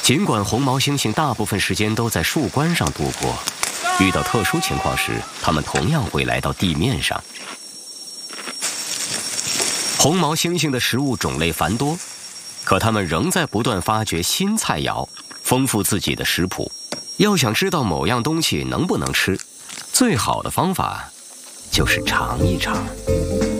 尽管红毛猩猩大部分时间都在树冠上度过，遇到特殊情况时，它们同样会来到地面上。红毛猩猩的食物种类繁多，可它们仍在不断发掘新菜肴，丰富自己的食谱。要想知道某样东西能不能吃，最好的方法就是尝一尝。